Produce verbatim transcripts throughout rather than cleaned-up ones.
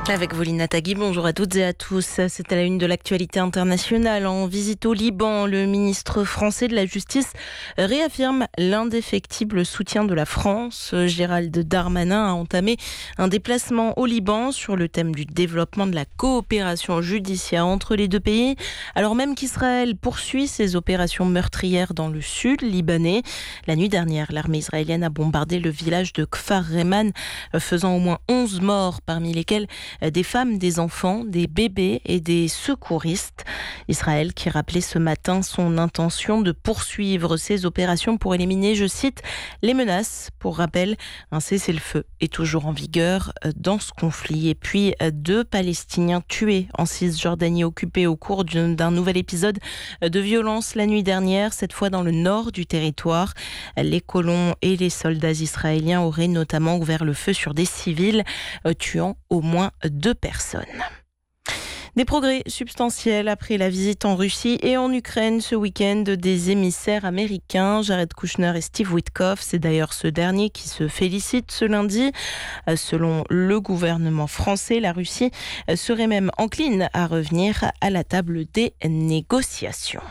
Avec Volina Tagui, bonjour à toutes et à tous. C'est à la une de l'actualité internationale. En visite au Liban, le ministre français de la Justice réaffirme l'indéfectible soutien de la France. Gérald Darmanin a entamé un déplacement au Liban sur le thème du développement de la coopération judiciaire entre les deux pays, alors même qu'Israël poursuit ses opérations meurtrières dans le sud libanais. La nuit dernière, l'armée israélienne a bombardé le village de Kfar Reman, faisant au moins onze morts, parmi lesquels des femmes, des enfants, des bébés et des secouristes. Israël qui rappelait ce matin son intention de poursuivre ses opérations pour éliminer, je cite, les menaces. Pour rappel, un cessez-le-feu est toujours en vigueur dans ce conflit. Et puis, deux Palestiniens tués en Cisjordanie occupée au cours d'un nouvel épisode de violence la nuit dernière, cette fois dans le nord du territoire. Les colons et les soldats israéliens auraient notamment ouvert le feu sur des civils, tuant au moins deux personnes. Des progrès substantiels après la visite en Russie et en Ukraine ce week-end des émissaires américains, Jared Kushner et Steve Witkoff. C'est d'ailleurs ce dernier qui se félicite ce lundi. Selon le gouvernement français, la Russie serait même encline à revenir à la table des négociations.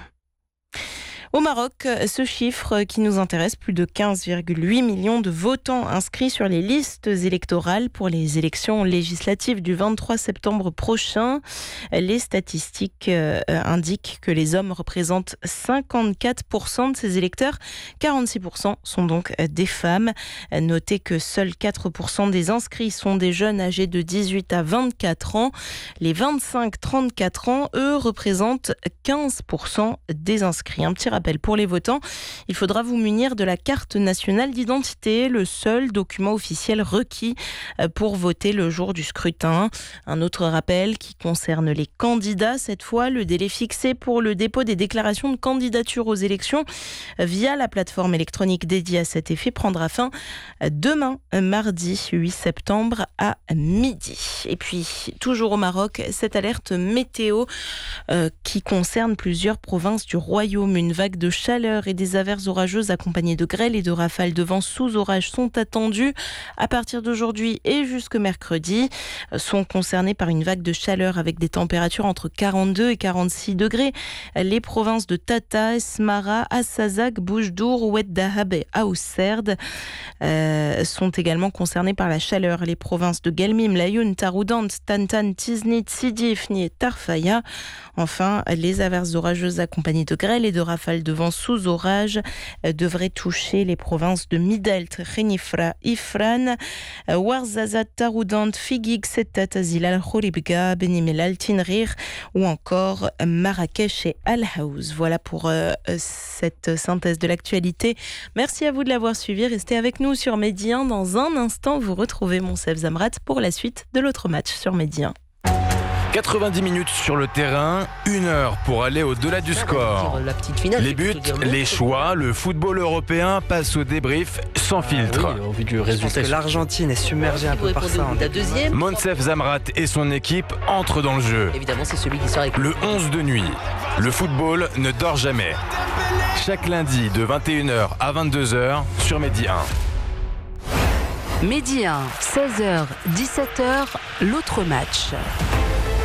Au Maroc, ce chiffre qui nous intéresse, plus de quinze virgule huit millions de votants inscrits sur les listes électorales pour les élections législatives du vingt-trois septembre prochain. Les statistiques indiquent que les hommes représentent cinquante-quatre pour cent de ces électeurs, quarante-six pour cent sont donc des femmes. Notez que seuls quatre pour cent des inscrits sont des jeunes âgés de dix-huit à vingt-quatre ans. Les vingt-cinq à trente-quatre ans, eux, représentent quinze pour cent des inscrits. Un petit rappel pour les votants, il faudra vous munir de la carte nationale d'identité, le seul document officiel requis pour voter le jour du scrutin. Un autre rappel qui concerne les candidats, cette fois, le délai fixé pour le dépôt des déclarations de candidature aux élections via la plateforme électronique dédiée à cet effet prendra fin demain, mardi huit septembre à midi. Et puis, toujours au Maroc, cette alerte météo euh, qui concerne plusieurs provinces du royaume. Une vague de chaleur et des averses orageuses accompagnées de grêle et de rafales de vent sous orage sont attendues à partir d'aujourd'hui et jusque mercredi. Sont concernés par une vague de chaleur avec des températures entre quarante-deux et quarante-six degrés. Les provinces de Tata, Esmara, Assazak, Boujdour, Oued Dahab et Aousserd euh, sont également concernées par la chaleur. Les provinces de Gelmim, Layoun, Taroudant, Tantan, Tiznit, Sidi Ifni et Tarfaya. Enfin, les averses orageuses accompagnées de grêle et de rafales de vent sous orage devraient toucher les provinces de Midelt, Khenifra, Ifran, Ouarzazat, Taroudant, Figig, Settat, Azilal, Khoribga, Benimel, Tinrir ou encore Marrakech et Al-Haouz. Voilà pour euh, cette synthèse de l'actualité. Merci à vous de l'avoir suivi. Restez avec nous sur Medi un. Dans un instant, vous retrouvez Monsef Zamrat pour la suite de l'autre match sur Medi un. quatre-vingt-dix minutes sur le terrain, une heure pour aller au-delà du score. La petite finale, les buts, les choix, le football européen passe au débrief sans filtre. Ah oui, au vu du Je pense résultat. que l'Argentine est submergée un peu par ça. La deuxième, Monsef Zamrat et son équipe entrent dans le jeu. évidemment, c'est celui qui sort avec Le onze de nuit, le football ne dort jamais. Chaque lundi de vingt et une heures à vingt-deux heures sur Medi un. Medi un, seize heures, dix-sept heures, l'autre match.